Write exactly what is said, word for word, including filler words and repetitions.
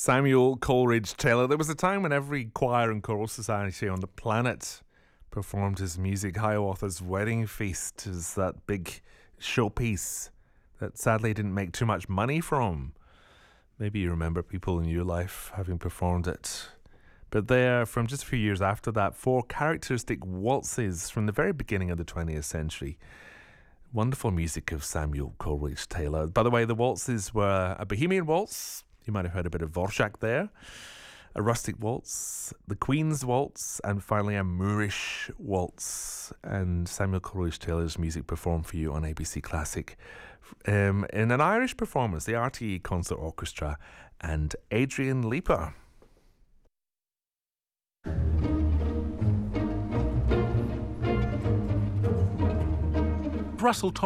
Samuel Coleridge Taylor. There was a time when every choir and choral society on the planet performed his music. Hiawatha's Wedding Feast is that big showpiece that sadly didn't make too much money from. Maybe you remember people in your life having performed it. But there, from just a few years after that, four characteristic waltzes from the very beginning of the twentieth century. Wonderful music of Samuel Coleridge Taylor. By the way, the waltzes were a Bohemian waltz. You might have heard a bit of Dvorak there. A rustic waltz, the Queen's waltz, and finally a Moorish waltz. And Samuel Coleridge Taylor's music performed for you on A B C Classic um, in an Irish performance, the R T E Concert Orchestra and Adrian Leeper. Russell